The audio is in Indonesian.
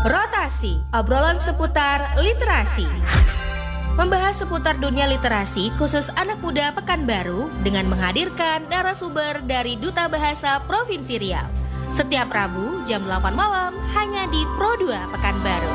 Rotasi, obrolan seputar literasi. Membahas seputar dunia literasi khusus anak muda Pekanbaru dengan menghadirkan narasumber dari Duta Bahasa Provinsi Riau. Setiap Rabu jam 8 malam hanya di Pro 2 Pekanbaru.